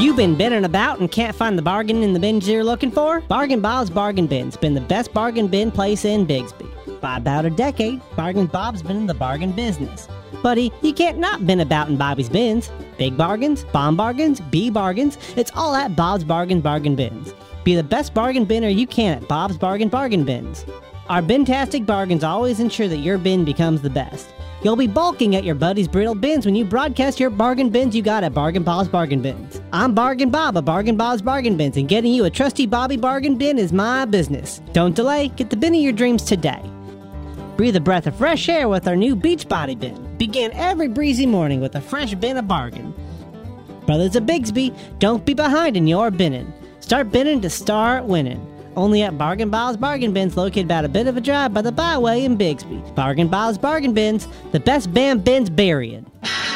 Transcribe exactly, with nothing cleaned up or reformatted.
You been binning about and can't find the bargain in the bins you're looking for? Bargain Bob's Bargain Bin's been the best bargain bin place in Bigsby. By about a decade, Bargain Bob's been in the bargain business. Buddy, you can't not bin about in Bobby's Bins. Big bargains, bomb bargains, bee bargains, it's all at Bob's Bargain Bargain Bins. Be the best bargain binner you can at Bob's Bargain Bargain Bins. Our bintastic bargains always ensure that your bin becomes the best. You'll be balking at your buddy's brittle bins when you broadcast your bargain bins you got at Bargain Bob's Bargain Bins. I'm Bargain Bob of Bargain Bob's Bargain Bins, and getting you a trusty Bobby bargain bin is my business. Don't delay, get the bin of your dreams today. Breathe a breath of fresh air with our new Beachbody bin. Begin every breezy morning with a fresh bin of bargain. Brothers of Bigsby, don't be behind in your binning. Start binning to start winning. Only at Bargain Bob's Bargain Bins, located about a bit of a drive by the byway in Bigsby. Bargain Bob's Bargain Bins, the best bam bins burying.